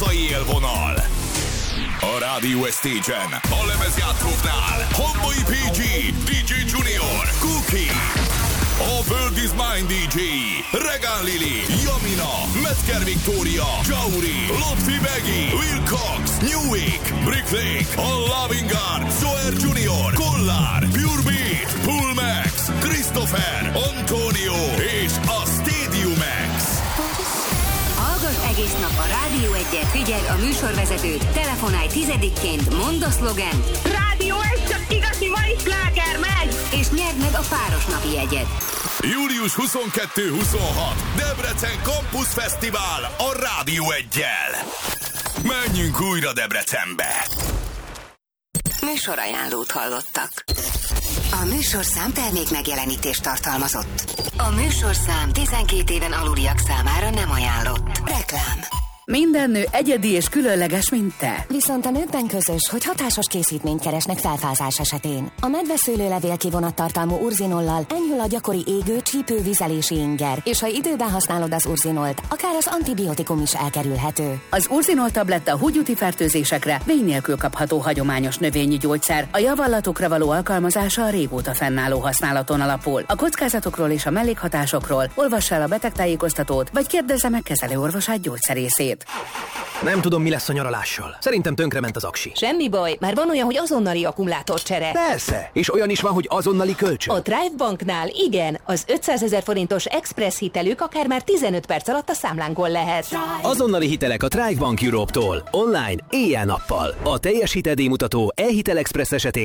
hazai élvonal. A Radio Stage-en, a lemezjátszóknál Homboy PG, DJ Junior, Cookie, a World is Mine DJ, Regán Lili, Jamina, Metzger Victoria, Jauri, Lopsi Beggy, Will Cox, Newick, Brick Lake, a Loving Guard, Zoer Junior, Kollár, Pure Beat, Pull Max, Christopher, Antonio és a Stadium X. Hallgass egész nap a Rádió 1-et, figyeld a műsorvezetőt, telefonálj 10-ként, mondd a szlogent. Rádió 1, csak igazi mai sláger megy! És nyerd meg a páros napi jegyet. Július 22-26. Debrecen Campus Fesztivál a Rádió 1-jel. Menjünk újra Debrecenbe. Műsorajánlót hallottak. A műsorszám termék megjelenítést tartalmazott. A műsorszám 12 éven aluliak számára nem ajánlott. Reklám. Minden nő egyedi és különleges, mint te. Viszont a nőkben közös, hogy hatásos készítményt keresnek felfázás esetén. A medveszőlőlevél kivonattartalmú urzinollal enyhül a gyakori égő, csípő, vizelési inger, és ha időben használod az urzinolt, akár az antibiotikum is elkerülhető. Az urzinol tabletta húgyúti fertőzésekre vény nélkül kapható hagyományos növényi gyógyszer. A javallatokra való alkalmazása a régóta fennálló használaton alapul. A kockázatokról és a mellékhatásokról olvass el a betegtájékoztatót, vagy kérdezze meg kezelőorvosát, gyógyszerészét. Nem tudom, mi lesz a nyaralással. Szerintem tönkrement az aksi. Semmi baj, már van olyan, hogy azonnali akkumulátorcsere. Persze, és olyan is van, hogy azonnali kölcsön. A Drive Banknál igen, az 500 000 forintos express hitelük akár már 15 perc alatt a számlánkon lehet. Azonnali hitelek a Drive Bank Europe-tól. Online, éjjel-nappal. A teljes hiteldíjmutató e-hitel express esetén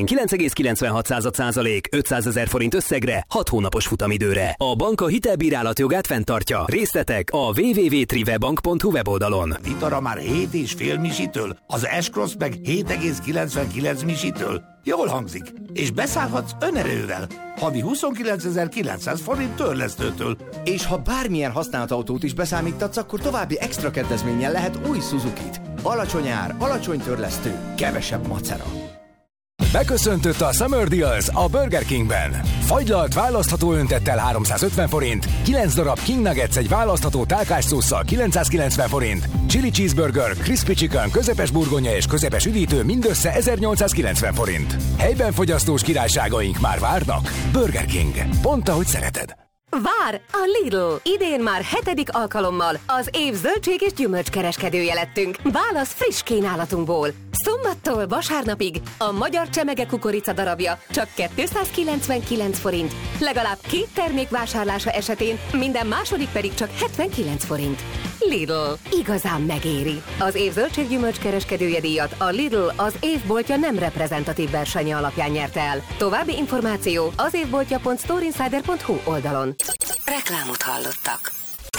9,96% 500 000 forint összegre 6 hónapos futamidőre. A bank a hitelbírálat jogát fenntartja. Részletek a www.trivebank.hu weboldalon. Vitara már 7,5 misitől, az S-Cross meg 7,99 misitől. Jól hangzik, és beszállhatsz önerővel. Havi 29.900 forint törlesztőtől. És ha bármilyen használt autót is beszámítatsz, akkor további extra kedvezménnyel lehet új Suzukit. Alacsony ár, alacsony törlesztő, kevesebb macera. Beköszöntött a Summer Deals a Burger Kingben. Fagylalt választható öntettel 350 forint, 9 darab King Nuggets egy választható tálkásszósszal 990 forint, Chili Cheeseburger, Crispy Chicken, közepes burgonya és közepes üdítő mindössze 1890 forint. Helyben fogyasztós királyságaink már várnak. Burger King. Pont ahogy szereted. Vár a Lidl! Idén már 7. alkalommal az év zöldség és gyümölcskereskedője lettünk. Válasz friss kínálatunkból. Szombattól vasárnapig a magyar csemege kukorica darabja csak 299 forint. Legalább 2 termék vásárlása esetén minden második pedig csak 79 forint. Lidl. Igazán megéri. Az év zöldség-gyümölcs kereskedője díjat a Lidl az évboltja nem reprezentatív versenye alapján nyerte el. További információ az évboltja.storeinsider.hu oldalon. Reklámot hallottak.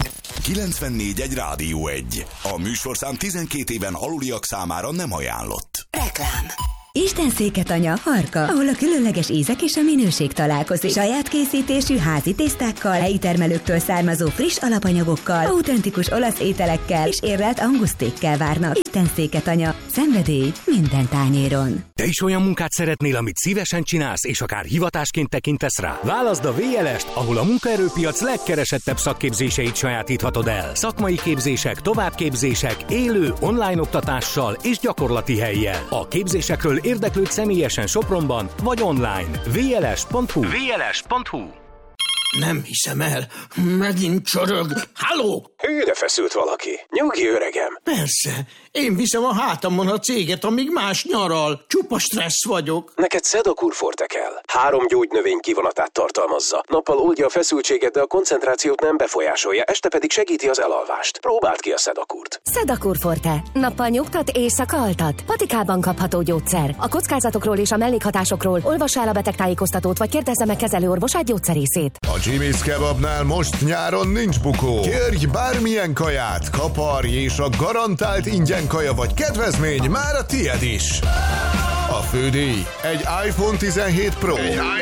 94.1 Rádió 1. A műsorszám 12 éven aluliak számára nem ajánlott. Reklám. Istenszéket anya, Harka, ahol a különleges ízek és a minőség találkozik. Saját készítésű házi tésztákkal, helyi termelőktől származó friss alapanyagokkal, autentikus olasz ételekkel és érlelt angusztékkel várnak. Istenszéket anya, szenvedély minden tányéron. Te is olyan munkát szeretnél, amit szívesen csinálsz, és akár hivatásként tekintesz rá? Válaszd a VLS-t, ahol a munkaerőpiac legkeresettebb szakképzéseit sajátíthatod el. Szakmai képzések, továbbképzések, élő, online oktatással és gyakorlati hellyel. A képzésekről érdeklődj személyesen Sopronban vagy online. vls.hu. vls.hu. Nem hiszem el, megint csorog. Halló! Hűre feszült valaki. Nyugi, öregem. Persze, én viszem a hátamon a céget, amíg más nyaral. Csupa stressz vagyok. Neked Sedakur Forte kell. 3 gyógynövény kivonatát tartalmazza. Nappal oldja a feszültséget, de a koncentrációt nem befolyásolja, este pedig segíti az elalvást. Próbáld ki a Sedakurt. Sedakur Forte. Nappal nyugtat, éjszaka altat. Patikában kapható gyógyszer. A kockázatokról és a mellékhatásokról olvass el a betegtájékoztatót, vagy kérdezze meg kezelőorvosát, gyógyszerészét. A Jimmy's Kebabnál most nyáron nincs bukó. Kérj bármilyen kaját, kaparj, és a garantált ingyen kaja vagy kedvezmény már a tied is. A fődíj egy iPhone 17 Pro.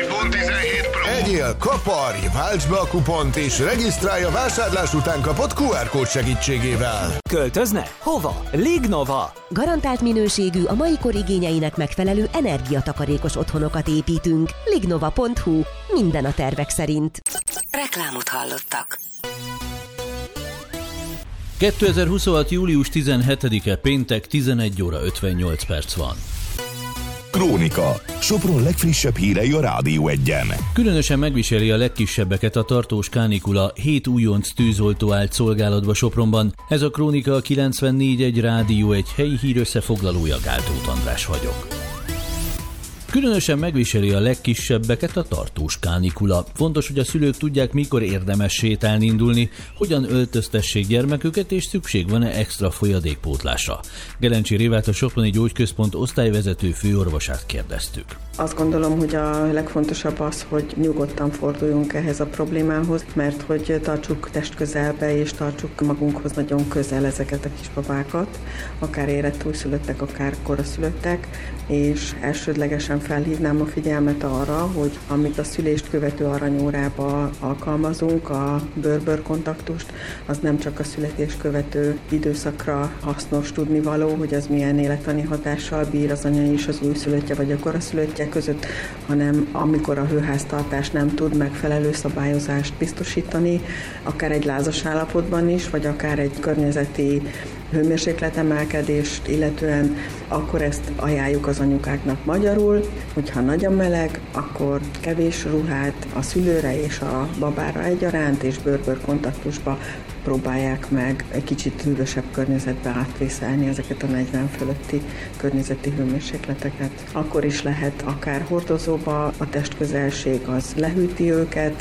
Egyél, kaparj, válts be a kupont és regisztrálj a vásárlás után kapott QR kód segítségével. Költözne? Hova? Lignova. Garantált minőségű, a mai kor igényeinek megfelelő energiatakarékos otthonokat építünk. Lignova.hu. Minden a tervek szerint. Reklámot hallottak. 2026. július 17-e péntek 11 óra 58 perc van. Krónika. Sopron legfrissebb hírei a Rádió 1-en. Különösen megviseli a legkisebbeket a tartós kánikula. 7 újonc tűzoltó állt szolgálatba Sopronban. Ez a Krónika, a 94.1 Rádió 1 helyi hír összefoglalója. Gáltóth András vagyok. Különösen megviseli a legkisebbeket a tartós kánikula. Fontos, hogy a szülők tudják, mikor érdemes sétálni, indulni, hogyan öltöztessék gyermeküket, és szükség van-e extra folyadékpótlásra. Gelencsi Révát, a Soproni Gyógyközpont osztályvezető főorvosát kérdeztük. Azt gondolom, hogy a legfontosabb az, hogy nyugodtan forduljunk ehhez a problémához, mert hogy tartsuk testközelbe és tartsuk magunkhoz nagyon közel ezeket a kisbabákat, akár érett újszülöttek, akár koraszülöttek, és elsődlegesen felhívnám a figyelmet arra, hogy amit a szülést követő aranyórába alkalmazunk, a bőr-bőr kontaktust, az nem csak a születést követő időszakra hasznos tudnivaló, hogy az milyen élettani hatással bír az anya és az újszülöttje vagy a koraszülöttje között, hanem amikor a hőháztartás nem tud megfelelő szabályozást biztosítani, akár egy lázas állapotban is, vagy akár egy környezeti hőmérsékletemelkedést illetően, akkor ezt ajánljuk az anyukáknak magyarul, hogyha nagy a meleg, akkor kevés ruhát a szülőre és a babára egyaránt, és bőr-bőr kontaktusba próbálják meg egy kicsit hűvösebb környezetbe átvészelni ezeket a 40 fölötti környezeti hőmérsékleteket. Akkor is lehet akár hordozóba, a testközelség az lehűti őket,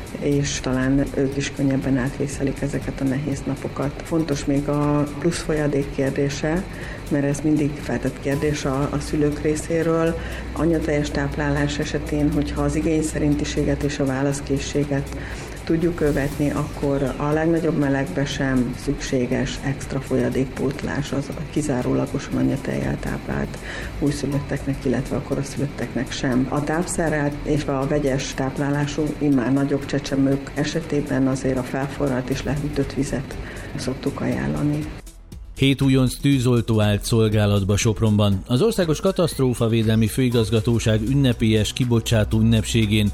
és talán ők is könnyebben átvészelik ezeket a nehéz napokat. Fontos még a plusz folyadék kérdése, mert ez mindig feltett kérdés a szülők részéről. Anyateljes táplálás esetén, hogyha az igény szerintiséget és a válaszkészséget tudjuk követni, akkor a legnagyobb melegben sem szükséges extra folyadékpótlás az kizárólagosan anyatejjel táplált újszülötteknek, illetve a koraszülötteknek sem. A tápszerelt és a vegyes táplálású, immár nagyobb csecsemők esetében azért a felforralt és lehűtött vizet szoktuk ajánlani. 7 újonc tűzoltó állt szolgálatba Sopronban. Az Országos Katasztrófavédelmi Főigazgatóság ünnepélyes kibocsátó ünnepségén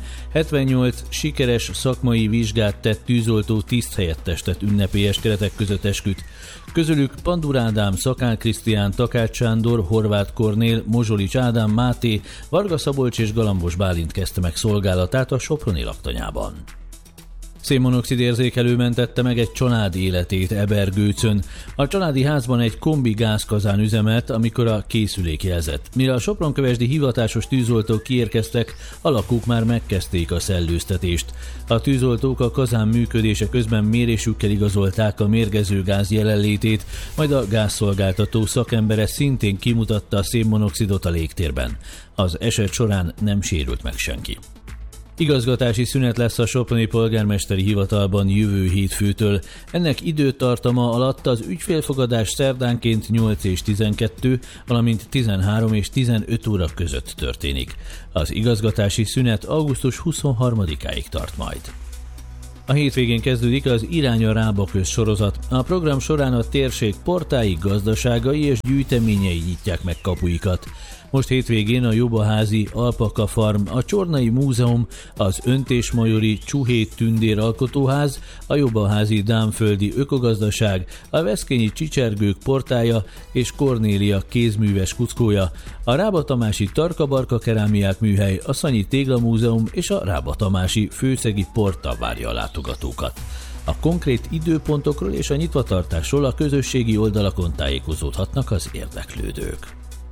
78 sikeres szakmai vizsgát tett tűzoltó tiszthelyettestet ünnepélyes keretek között esküdt. Közülük Pandur Ádám, Szakál Krisztián, Takács Sándor, Horváth Kornél, Mozsolics Ádám, Máté, Varga Szabolcs és Galambos Bálint kezdte meg szolgálatát a soproni laktanyában. Szénmonoxid érzékelő mentette meg egy család életét Ebergőcön. A családi házban egy kombi gázkazán üzemelt, amikor a készülék jelzett. Mire a sopronkövesdi hivatásos tűzoltók kiérkeztek, a lakók már megkezdték a szellőztetést. A tűzoltók a kazán működése közben mérésükkel igazolták a mérgező gáz jelenlétét, majd a gázszolgáltató szakembere szintén kimutatta a szénmonoxidot a légtérben. Az eset során nem sérült meg senki. Igazgatási szünet lesz a soproni polgármesteri hivatalban jövő hétfőtől. Ennek időtartama alatt az ügyfélfogadás szerdánként 8 és 12, valamint 13 és 15 óra között történik. Az igazgatási szünet augusztus 23-áig tart majd. A hétvégén kezdődik az Irány a Rábaköz sorozat. A program során a térség portái, gazdaságai és gyűjteményei nyitják meg kapuikat. Most hétvégén a Jobaházi Alpaka Farm, a Csornai Múzeum, az Öntésmajori Csuhét Tündér Alkotóház, a Jobaházi Dámföldi Ökogazdaság, a Veszkényi Csicsergők portája és Kornélia kézműves kuckója, a Rába-Tamási Tarka-Barka Kerámiák Műhely, a Szanyi Téglamúzeum és a Rába-Tamási Főszegi Porta várja a látogatókat. A konkrét időpontokról és a nyitvatartásról a közösségi oldalakon tájékozódhatnak az érdeklődők.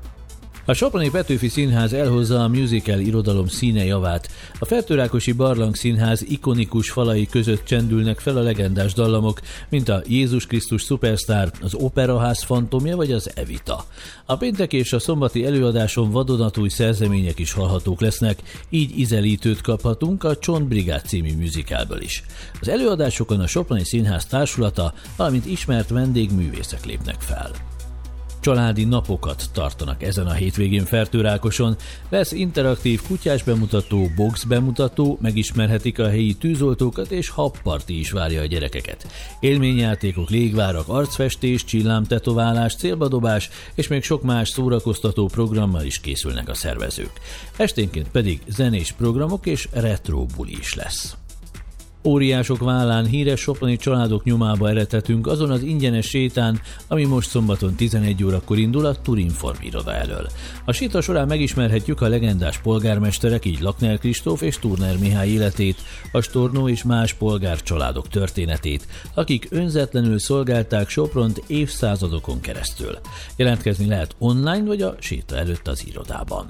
A Soproni Petőfi Színház elhozza a musical irodalom színe javát. A Fertőrákosi Barlang Színház ikonikus falai között csendülnek fel a legendás dallamok, mint a Jézus Krisztus Szupersztár, az Operaház fantomja vagy az Evita. A péntek és a szombati előadáson vadonatúj szerzemények is hallhatók lesznek, így ízelítőt kaphatunk a Csont Brigád című musicalből is. Az előadásokon a Soproni Színház társulata, valamint ismert vendégművészek lépnek fel. Családi napokat tartanak ezen a hétvégén Fertőrákoson. Lesz interaktív kutyás bemutató, box bemutató, megismerhetik a helyi tűzoltókat, és habparti is várja a gyerekeket. Élményjátékok, légvárak, arcfestés, csillámtetoválás, célbadobás és még sok más szórakoztató programmal is készülnek a szervezők. Esténként pedig zenés programok és retro buli is lesz. Óriások vállán híres soproni családok nyomába eredhetünk azon az ingyenes sétán, ami most szombaton 11 órakor indul a Turinform iroda elől. A séta során megismerhetjük a legendás polgármesterek, így Lakner Kristóf és Turner Mihály életét, a Stornó és más polgárcsaládok történetét, akik önzetlenül szolgálták Sopront évszázadokon keresztül. Jelentkezni lehet online vagy a séta előtt az irodában.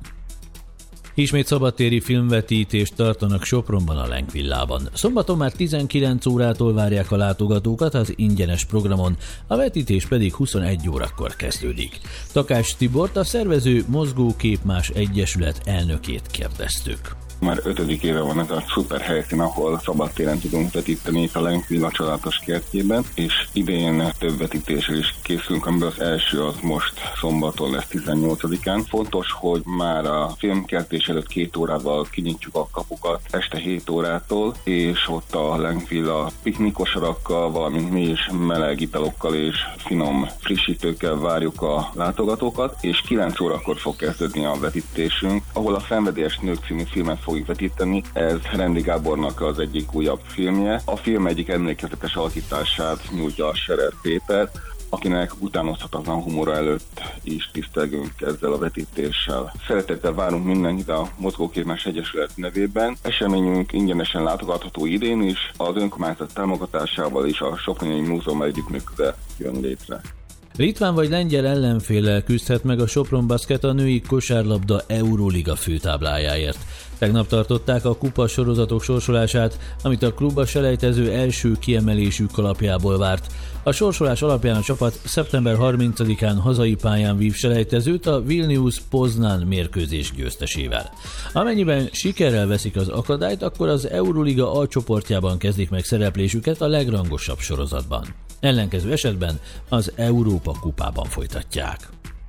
Ismét szabadtéri filmvetítést tartanak Sopronban a Lenk Villában. Szombaton már 19 órától várják a látogatókat az ingyenes programon, a vetítés pedig 21 órakor kezdődik. Takács Tibort, a szervező Mozgóképmás Egyesület elnökét kérdeztük. Már 5. éve van ez a szuper helyszín, ahol szabadtéren tudunk vetíteni itt a Lenk Villa családos kertjében, és idén több vetítésre is készülünk, amiből az első az most szombaton lesz 18-án. Fontos, hogy már a filmkertés előtt 2 órával kinyitjuk a kapukat este 7 órától, és ott a Lenk Villa piknikosarakkal, valamint mi is meleg italokkal és finom frissítőkkel várjuk a látogatókat, és 9 órakor fog kezdődni a vetítésünk, ahol a Szenvedélyes nők című filmet fogjuk vetíteni. Ez Rendi Gábornak az egyik újabb filmje. A film egyik emlékezetes alakítását nyújtja a Scherer Péter, akinek utánozhatatlan humora előtt is tisztelgünk ezzel a vetítéssel. Szeretettel várunk mindenkit a Mozgóképmás Egyesület nevében. Eseményünk ingyenesen látogatható idén is, az önkormányzat támogatásával és a Soproni Múzeum együttműködve jön létre. Litván vagy lengyel ellenféllel küzdhet meg a Sopron Basket a női kosárlabda Euróliga főtáblájáért. Tegnap tartották a kupa sorozatok sorsolását, amit a klub a selejtező első kiemelésű kalapjából várt. A sorsolás alapján a csapat szeptember 30-án hazai pályán vív selejtezőt a Vilnius Poznan mérkőzés győztesével. Amennyiben sikerrel veszik az akadályt, akkor az Euróliga alcsoportjában kezdik meg szereplésüket a legrangosabb sorozatban. Ellenkező esetben az Európa kupában folytatják.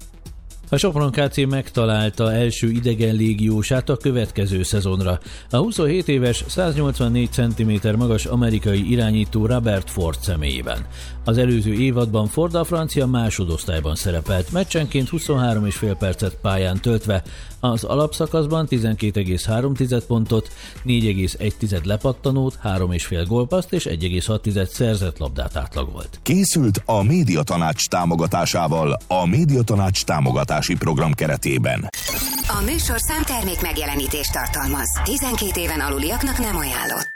A Sopron KC megtalálta első idegen légiósát a következő szezonra. A 27 éves, 184 cm magas amerikai irányító Robert Ford személyében. Az előző évadban Ford a francia másodosztályban szerepelt, meccsenként 23,5 percet pályán töltve, az alapszakaszban 12,3 pontot, 4,1 lepattanót, 3,5 gólpasszt és 1,6 szerzett labdát átlagolt. Készült a Médiatanács támogatásával a Médiatanács támogatási program keretében. A műsorszám termék megjelenítést tartalmaz. 12 éven aluliaknak nem ajánlott.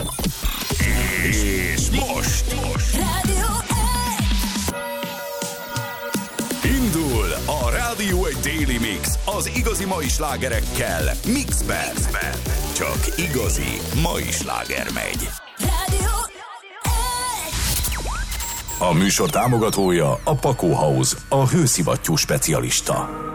És most indul a Rádió egy Daily Mix az igazi mai slágerekkel Mixben. Csak igazi mai sláger megy. A műsor támogatója a Pakó House, a hőszivattyú specialista.